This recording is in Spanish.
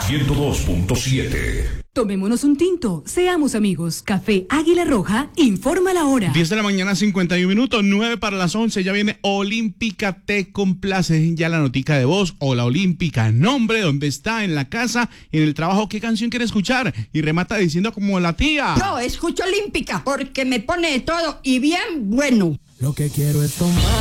102.7. Tomémonos un tinto, seamos amigos. Café Águila Roja informa la hora. 10 de la mañana, 51 minutos, 9 para las 11. Ya viene Olímpica Te Complace. Ya la notica de voz o la Olímpica. Nombre, dónde está, en la casa, en el trabajo, qué canción quiere escuchar. Y remata diciendo como la tía. Yo escucho Olímpica porque me pone de todo y bien bueno. Lo que quiero es tomar